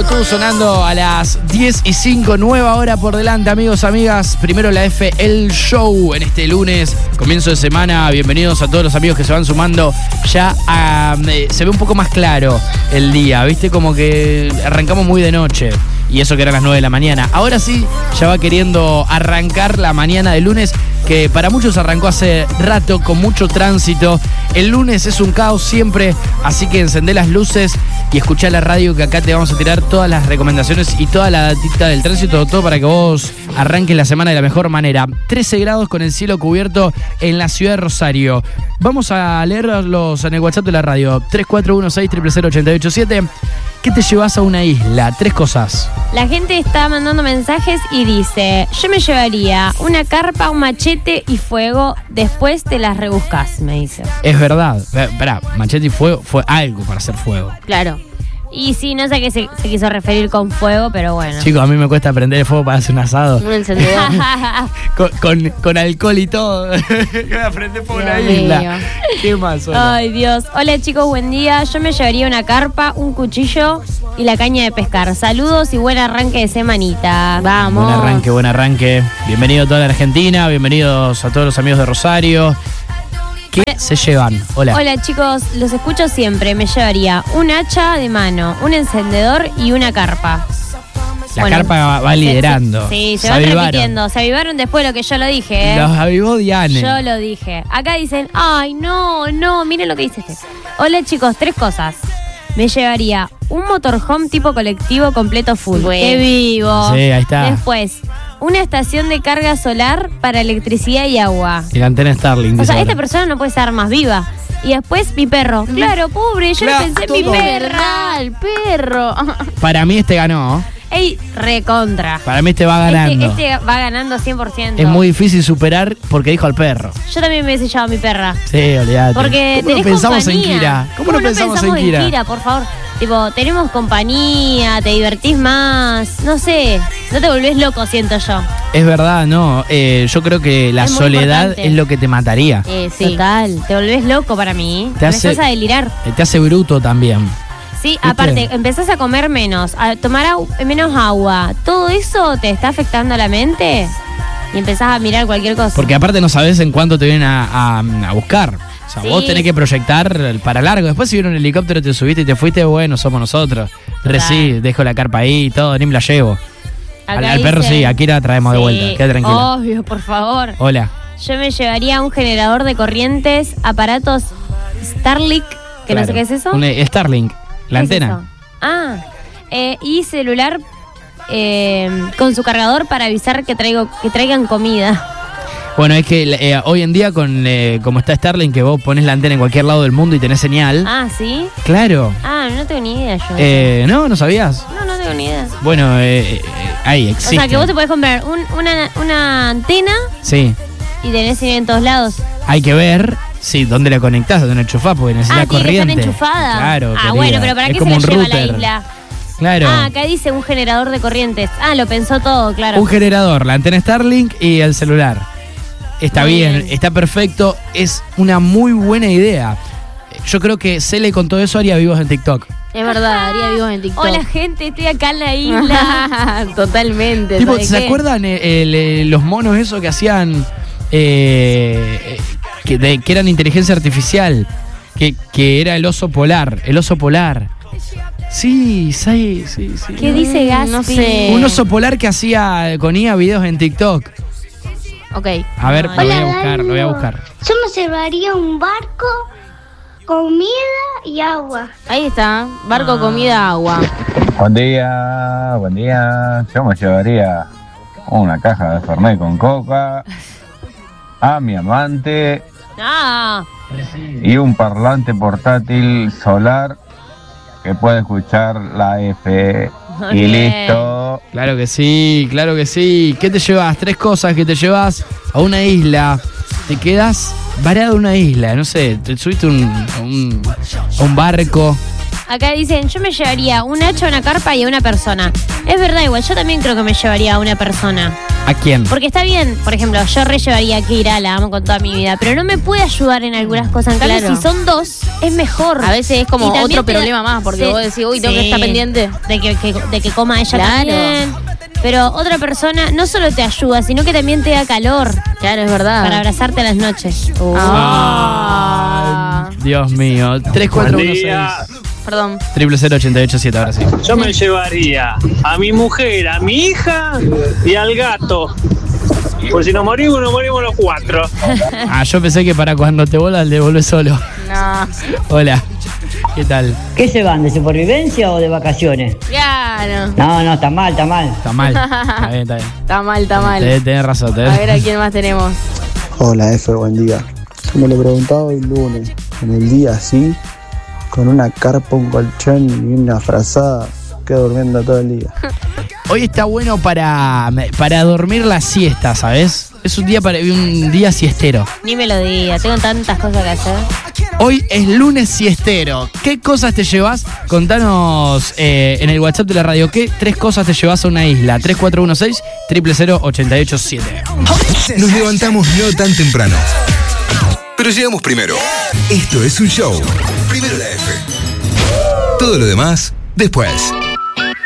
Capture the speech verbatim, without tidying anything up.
Radio, todo sonando a las diez y cinco, nueva hora por delante, amigos, amigas. Primero la F, el show en este lunes, comienzo de semana. Bienvenidos a todos los amigos que se van sumando. Ya a, eh, se ve un poco más claro el día, ¿viste? Como que arrancamos muy de noche. Y eso que eran las nueve de la mañana. Ahora sí, ya va queriendo arrancar la mañana del lunes, que para muchos arrancó hace rato, con mucho tránsito. El lunes es un caos siempre, así que encendé las luces y escuchá la radio, que acá te vamos a tirar todas las recomendaciones y toda la datita del tránsito, todo para que vos arranques la semana de la mejor manera. trece grados con el cielo cubierto en la ciudad de Rosario. Vamos a leerlos en el WhatsApp de la radio, tres cuatro uno seis, cero cero cero, ocho ocho siete. ¿Qué te llevas a una isla? Tres cosas. La gente está mandando mensajes y dice: yo me llevaría una carpa, un machete y fuego. Después te las rebuscas, me dice. Es verdad. Esperá, machete y fuego fue algo para hacer fuego. Claro. Y sí, no sé a qué se, se quiso referir con fuego, pero bueno. Chicos, a mí me cuesta prender el fuego para hacer un asado. Un encendedor. con, con, con alcohol y todo. Que voy a prender fuego en la isla. ¿Qué más? Hola. Ay, Dios. Hola, chicos, buen día. Yo me llevaría una carpa, un cuchillo y la caña de pescar. Saludos y buen arranque de semanita. Vamos. Buen arranque, buen arranque. Bienvenido a toda la Argentina. Bienvenidos a todos los amigos de Rosario. ¿Qué se llevan? Hola. Hola, chicos, los escucho siempre. Me llevaría un hacha de mano, un encendedor y una carpa. La bueno, carpa va, va liderando. Se, sí, se, se van avivaron. repitiendo. Se avivaron después de lo que yo lo dije, ¿eh? Los avivó Diane. Yo lo dije. Acá dicen: ay, no, no, miren lo que dice este. Hola, chicos, tres cosas. Me llevaría un motorhome tipo colectivo completo full. Bueno. ¡Qué vivo! Sí, ahí está. Después, una estación de carga solar para electricidad y agua. Y la antena Starlink. O sea, ahora. esta persona no puede estar más viva. Y después, mi perro. Claro, pobre, yo Claro, no pensé en mi todo. perra. El perro. Para mí este ganó. Ey, recontra. Para mí este va ganando. Este, este va ganando cien por ciento. Es muy difícil superar porque dijo al perro. Yo también me hubiese llevado a mi perra. Sí, olvídate. Porque ¿Cómo no tenés pensamos compañía. en Kira? ¿Cómo, no pensamos, en Kira? Kira, por favor? Tipo, tenemos compañía, te divertís más. No sé, no te volvés loco, siento yo. Es verdad, no. Eh, yo creo que la Es muy soledad importante. es lo que te mataría. Eh, sí. Total, te volvés loco para mí. Te hace- Empezás a delirar. Eh, Te hace bruto también. Sí, aparte, empezás a comer menos, a tomar au- menos agua. Todo eso te está afectando a la mente y empezás a mirar cualquier cosa. Porque aparte no sabes en cuánto te vienen a, a- a buscar. O sea, Sí. vos tenés que proyectar para largo. Después si viene un helicóptero, te subiste y te fuiste, bueno, somos nosotros. Reci, dejo la carpa ahí y todo, ni me la llevo. Al, Acá al perro dice- sí, aquí la traemos de Sí, vuelta. Queda tranquila. Obvio, por favor. Hola. Yo me llevaría un generador de corrientes, aparatos Starlink, que no sé Claro. qué es eso. Un eh, Starlink, la ¿Qué es antena. eso? Ah, eh, y celular eh, con su cargador para avisar que traigo que traigan comida. Bueno, es que eh, hoy en día, con eh, como está Starlink, que vos pones la antena en cualquier lado del mundo y tenés señal. Ah, ¿sí? Claro. Ah, no tengo ni idea yo. Eh, no, ¿no sabías? No, no tengo ni idea. Bueno, eh, eh, ahí existe. O sea, que vos te podés comprar un- una, una antena Sí, y tenés señal en todos lados. hay que ver, sí, dónde la conectás, dónde la enchufás, porque necesitas Ah, tiene que corriente. estar enchufada. Claro. Ah, querida. bueno, pero ¿para Es qué se como la un lleva a la router. isla? Claro. Ah, acá dice un generador de corrientes. Ah, lo pensó todo, claro. Un generador, la antena Starlink y el celular. Está Muy bien, bien. está perfecto, es una muy buena idea. Yo creo que Cele con todo eso haría vivos en TikTok. Es verdad, haría vivos en TikTok. Hola, gente, estoy acá en la isla. Totalmente. Tipo, ¿sabes ¿se qué? acuerdan eh, el, eh, los monos esos que hacían eh, que, de- que eran inteligencia artificial? Que, que era el oso polar, el oso polar. Sí, sí, sí, sí. ¿Qué dice Gaspi? No sé. Un oso polar que hacía con I A videos en TikTok. Ok. A ver, No, lo voy a Hola, buscar, lo voy a Dando. buscar. Yo me llevaría un barco, comida y agua. Ahí está. Barco, Ah. comida, agua. Buen día, buen día. Yo me llevaría una caja de Fernet con coca, a mi amante Ah, y un parlante portátil solar que puede escuchar la F. Muy Y bien. listo. Claro que sí, claro que sí. ¿Qué te llevas? Tres cosas que te llevas a una isla. Te quedas varado en una isla, no sé, te subiste un, a un, a un barco. acá dicen, yo me llevaría un hacha, una carpa y a una persona. Es verdad, igual, yo también creo que me llevaría a una persona. ¿A quién? Porque está bien, por ejemplo, yo re llevaría a Kira, la amo con toda mi vida, pero no me puede ayudar en algunas cosas. En cambio, Claro. si son dos, es mejor. A veces es como Y también otro te da- problema más, porque sí, vos decís, uy, tengo que sí, estar pendiente. De que, que- de que coma ella Claro. también. Pero otra persona no solo te ayuda, sino que también te da calor Claro, es verdad. para abrazarte a las noches. Ah. Ay, Dios mío. tres cuatro uno seis Perdón. triple cero ochenta y ocho siete, ahora sí. Yo me llevaría a mi mujer, a mi hija y al gato. Pues si nos morimos, nos morimos los cuatro. Ah, yo pensé que para cuando te vuelas le volvés solo. No. Hola. ¿Qué tal? ¿Qué se van? ¿De supervivencia o de vacaciones? Claro. No, no, está mal, está mal. Está mal. Está bien, está bien. Está mal, está mal. Tenés, tenés razón. Tenés. A ver a quién más tenemos. Hola F, buen día. Yo me lo preguntaba el lunes, en el día así, con una carpa, un colchón y una frazada, quedo durmiendo todo el día. Hoy está bueno para, para dormir la siesta, ¿sabes? Es un día para un día siestero. Ni me lo diga, tengo tantas cosas que hacer. Hoy es lunes siestero. ¿Qué cosas te llevas? Contanos eh, en el WhatsApp de la radio. ¿Qué tres cosas te llevas a una isla? tres cuatro uno seis cero cero cero ocho ocho siete. Nos levantamos no tan temprano, pero llegamos primero. Esto es un show. Primero la F. Todo lo demás, después.